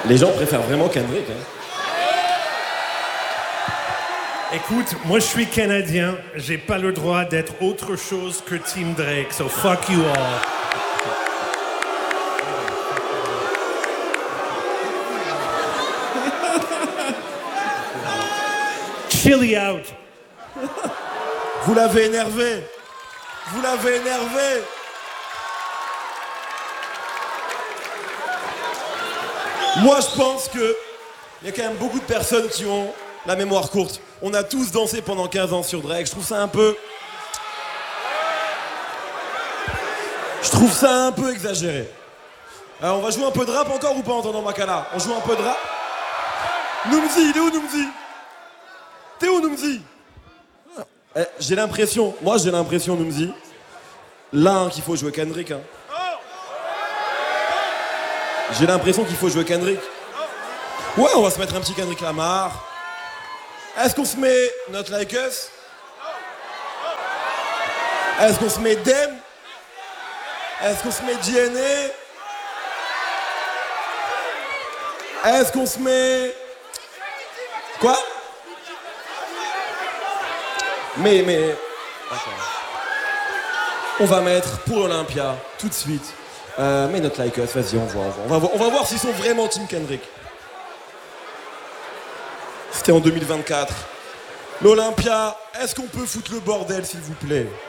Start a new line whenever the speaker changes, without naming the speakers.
Les gens préfèrent vraiment Kendrick, hein.
Écoute, moi je suis canadien, j'ai pas le droit d'être autre chose que Team Drake, so fuck you all. Chilly out.
Vous l'avez énervé. Vous l'avez énervé. Moi, je pense que il y a quand même beaucoup de personnes qui ont la mémoire courte. On a tous dansé pendant 15 ans sur Drake. Je trouve ça un peu exagéré. Alors, on va jouer un peu de rap encore ou pas en entendant Makala? On joue un peu de rap? Noumzi, il est où Noumzi? T'es où Noumzi? J'ai l'impression, Noumzi, là hein, qu'il faut jouer Kendrick. Hein. J'ai l'impression qu'il faut jouer Kendrick. Ouais, on va se mettre un petit Kendrick Lamar. Est-ce qu'on se met Not Like Us? Est-ce qu'on se met Dem? Est-ce qu'on se met DNA? Est-ce qu'on se met... Quoi? Mais... On va mettre pour l'Olympia, tout de suite. Mais Not Like Us, vas-y, on va voir s'ils sont vraiment Team Kendrick. C'était en 2024. L'Olympia, est-ce qu'on peut foutre le bordel, s'il vous plaît?